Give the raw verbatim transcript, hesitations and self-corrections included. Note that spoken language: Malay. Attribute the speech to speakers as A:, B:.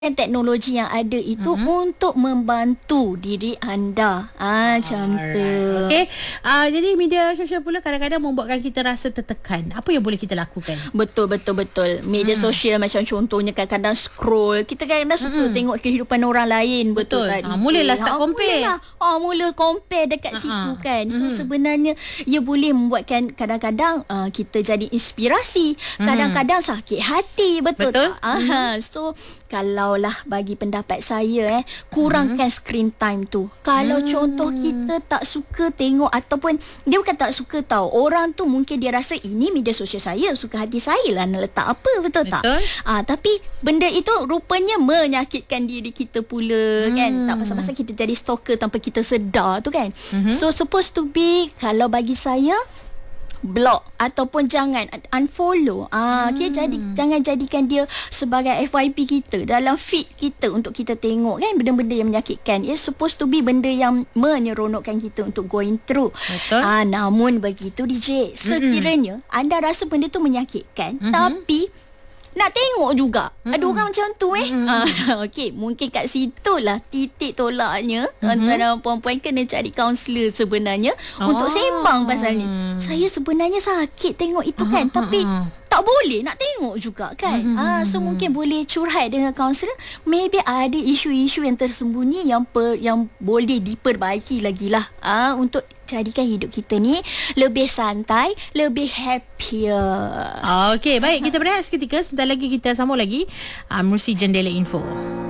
A: teknologi yang ada itu mm-hmm. untuk membantu diri anda. Ah, macam tu.
B: Okey. Uh, jadi media sosial pula kadang-kadang membuatkan kita rasa tertekan. Apa yang boleh kita lakukan?
A: Betul, betul, betul. Media mm. sosial macam contohnya kadang-kadang scroll. Kita kadang-kadang suka mm-hmm. tengok kehidupan orang lain. Betul, betul tak?
B: Ha, mulalah start ha, compare.
A: Mulalah. Ha, mula compare dekat uh-huh. situ kan. So mm. sebenarnya ia boleh membuatkan kadang-kadang uh, kita jadi inspirasi. Kadang-kadang mm. sakit hati. Betul, betul? tak? Mm. Uh, so kalaulah bagi pendapat saya eh kurangkan hmm. screen time tu. Kalau hmm. contoh kita tak suka tengok ataupun dia bukan tak suka tahu. Orang tu mungkin dia rasa ini media sosial saya, suka hati saya lah nak letak apa, betul, betul. tak? Ah tapi benda itu rupanya menyakitkan diri kita pula hmm. kan. Tak pasal-pasal kita jadi stalker tanpa kita sedar tu kan. Hmm. So supposed to be kalau bagi saya block ataupun jangan unfollow. Ah, hmm. okay, jadi jangan jadikan dia sebagai F Y P kita dalam feed kita untuk kita tengok kan benda-benda yang menyakitkan. It's supposed to be benda yang menyeronokkan kita untuk going through. Betul. Ah, namun begitu D J, sekiranya mm-hmm. anda rasa benda tu menyakitkan, mm-hmm. tapi nak tengok juga. Mm-hmm. Ada orang macam tu eh. Mm-hmm. Ah, okey, mungkin kat situlah titik tolaknya. Mm-hmm. Antara perempuan kena cari kaunselor sebenarnya oh. untuk sembang pasal ni. Saya sebenarnya sakit tengok itu kan, uh-huh. tapi tak boleh nak tengok juga kan. Mm-hmm. Ah, so mungkin boleh curhat dengan kaunselor. Maybe ada isu-isu yang tersembunyi yang per, yang boleh diperbaiki lagi lah. Ah, untuk jadikan hidup kita ni lebih santai, lebih happier.
B: Okey, baik, kita berehat seketika. Sebentar lagi kita sambung lagi uh, Mursi Jendela Info.